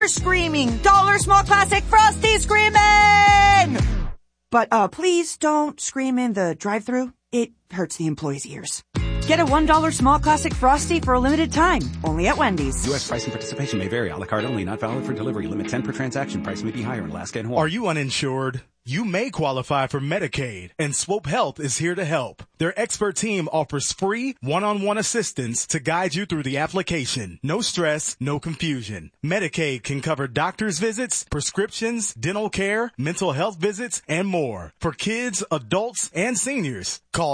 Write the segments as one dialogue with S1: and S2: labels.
S1: screaming. Dollar Small Classic Frosty screaming! But, please don't scream in the drive-thru. It hurts the employees' ears. Get a $1 Small Classic Frosty for a limited time. Only at Wendy's.
S2: U.S. price and participation may vary. A la carte only. Not valid for delivery. Limit 10 per transaction. Price may be higher in Alaska and Hawaii.
S3: Are you uninsured? You may qualify for Medicaid, and Swope Health is here to help. Their expert team offers free one-on-one assistance to guide you through the application. No stress, no confusion. Medicaid can cover doctor's visits, prescriptions, dental care, mental health visits, and more. For kids, adults, and seniors, call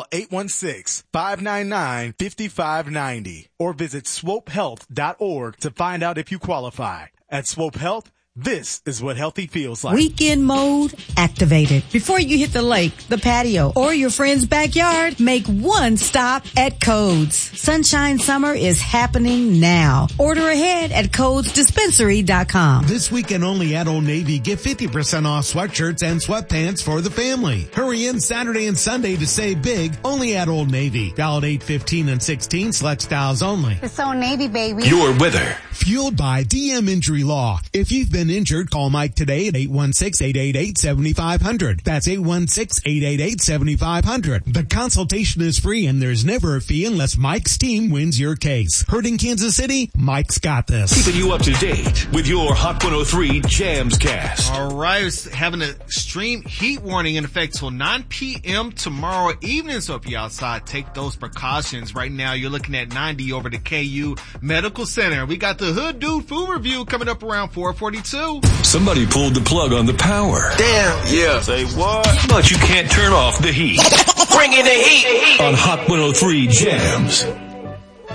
S3: 816-599-5590 or visit swopehealth.org to find out if you qualify. At Swope Health, this is what healthy feels like.
S4: Weekend mode activated. Before you hit the lake, the patio, or your friend's backyard, make one stop at Codes. Sunshine Summer is happening now. Order ahead at CodesDispensary.com.
S5: This weekend only at Old Navy, get 50% off sweatshirts and sweatpants for the family. Hurry in Saturday and Sunday to save big, only at Old Navy. Valid 8/15 and 16, select styles only.
S6: It's Old Navy, baby.
S7: Your weather.
S5: Fueled by DM Injury Law. If you've been injured, call Mike today at 816-888-7500. That's 816-888-7500. The consultation is free and there's never a fee unless Mike's team wins your case. Hurting Kansas City? Mike's got this.
S7: Keeping you up to date with your Hot 103 Jams Cast.
S8: All right, it's having an extreme heat warning in effect till 9 p.m. tomorrow evening. So if you're outside, take those precautions. Right now, you're looking at 90 over the KU Medical Center. We got the Hood Dude Food Review coming up around 4:42.
S7: Somebody pulled the plug on the power.
S9: Damn. Yeah. Say what?
S7: But you can't turn off the heat.
S9: Bring in the heat.
S7: On Hot 103 Jams.